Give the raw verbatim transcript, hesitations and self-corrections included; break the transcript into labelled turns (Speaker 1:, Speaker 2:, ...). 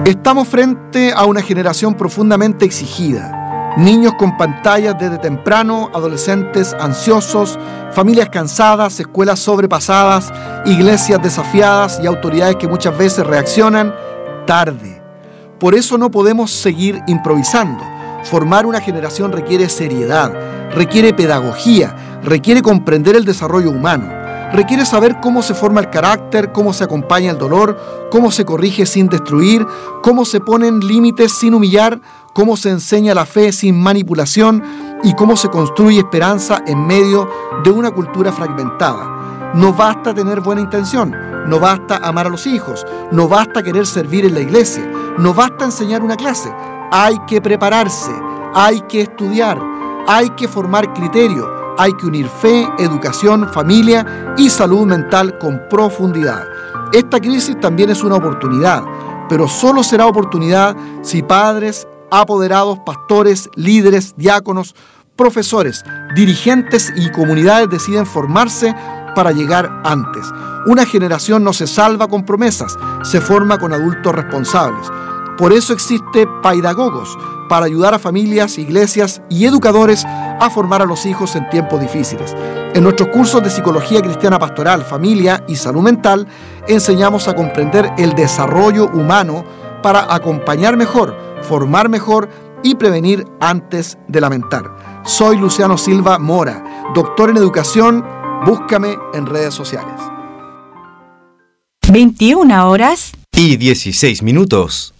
Speaker 1: Estamos frente a una generación profundamente exigida. Niños con pantallas desde temprano, adolescentes ansiosos, familias cansadas, escuelas sobrepasadas, iglesias desafiadas y autoridades que muchas veces reaccionan tarde. Por eso no podemos seguir improvisando. Formar una generación requiere seriedad, requiere pedagogía, requiere comprender el desarrollo humano, requiere saber cómo se forma el carácter, cómo se acompaña el dolor, cómo se corrige sin destruir, cómo se ponen límites sin humillar, cómo se enseña la fe sin manipulación y cómo se construye esperanza en medio de una cultura fragmentada. No basta tener buena intención, no basta amar a los hijos, no basta querer servir en la iglesia, no basta enseñar una clase. Hay que prepararse, hay que estudiar, hay que formar criterio, hay que unir fe, educación, familia y salud mental con profundidad. Esta crisis también es una oportunidad, pero solo será oportunidad si padres, apoderados, pastores, líderes, diáconos, profesores, dirigentes y comunidades deciden formarse para llegar antes. Una generación no se salva con promesas, se forma con adultos responsables. Por eso existe Paidagogos, para ayudar a familias, iglesias y educadores a formar a los hijos en tiempos difíciles. En nuestros cursos de Psicología Cristiana Pastoral, Familia y Salud Mental, enseñamos a comprender el desarrollo humano para acompañar mejor, formar mejor y prevenir antes de lamentar. Soy Luciano Silva Mora, doctor en educación. Búscame en redes sociales.
Speaker 2: veintiuna horas
Speaker 3: y dieciséis minutos.